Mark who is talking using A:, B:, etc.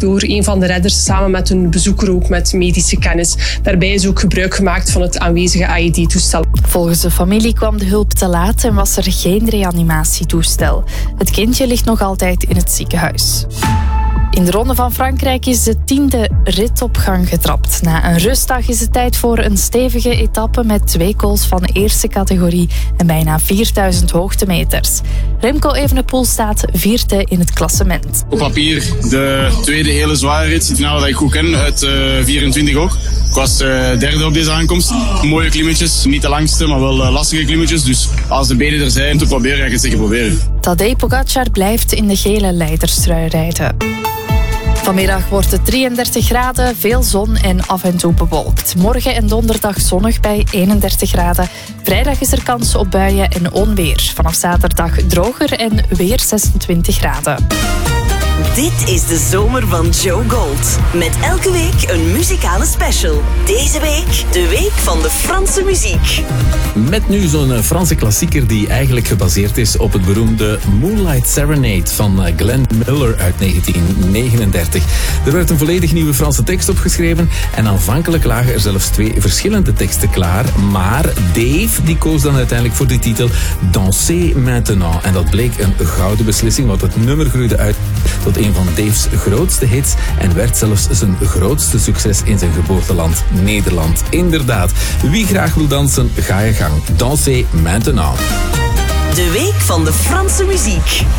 A: door een van de redders samen met een bezoeker ook met medische kennis. Daarbij is ook gebruik gemaakt van het aanwezige AED-toestel.
B: Volgens de familie kwam de hulp te laat en was er geen reanimatietoestel. Het kindje ligt nog altijd in het ziekenhuis. In de Ronde van Frankrijk is de 10e rit op gang getrapt. Na een rustdag is het tijd voor een stevige etappe met 2 calls van eerste categorie en bijna 4000 hoogtemeters. Remco Evenepoel staat 4e in het klassement.
C: Op papier de tweede hele zware rit, de finale dat ik goed ken, uit 24 ook. Ik was derde op deze aankomst. Mooie klimmetjes, niet de langste, maar wel lastige klimmetjes. Dus als de benen er zijn om te proberen, ga ik het zeker proberen.
B: Tadej Pogacar blijft in de gele leiderstrui rijden. Vanmiddag wordt het 33 graden, veel zon en af en toe bewolkt. Morgen en donderdag zonnig bij 31 graden. Vrijdag is er kans op buien en onweer. Vanaf zaterdag droger en weer 26 graden.
D: Dit is de zomer van Joe Gold. Met elke week een muzikale special. Deze week de week van de Franse muziek.
E: Met nu zo'n Franse klassieker die eigenlijk gebaseerd is op het beroemde Moonlight Serenade van Glenn Miller uit 1939. Er werd een volledig nieuwe Franse tekst opgeschreven en aanvankelijk lagen er zelfs 2 verschillende teksten klaar. Maar Dave die koos dan uiteindelijk voor de titel Dansez maintenant. En dat bleek een gouden beslissing, want het nummer groeide uit tot een van Dave's grootste hits en werd zelfs zijn grootste succes in zijn geboorteland Nederland. Inderdaad, wie graag wil dansen, ga je gang. Dansez maintenant.
D: De week van de Franse muziek.